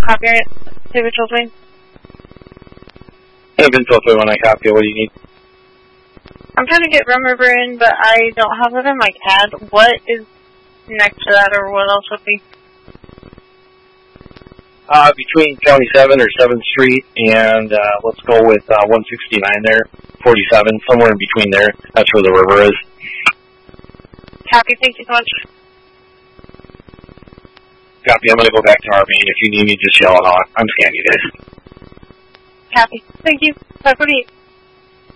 copyright David Children. Hey, Vince, when I copy, what do you need? I'm trying to get Rum River in, but I don't have it in my CAD. What is next to that, or what else would be? Between County 7 or 7th Street and, let's go with 169 there, 47, somewhere in between there. That's where the river is. Copy, thank you so much. Copy, I'm going to go back to our main. If you need me, just yell it out. I'm scanning this. Copy, thank you. Have a good evening.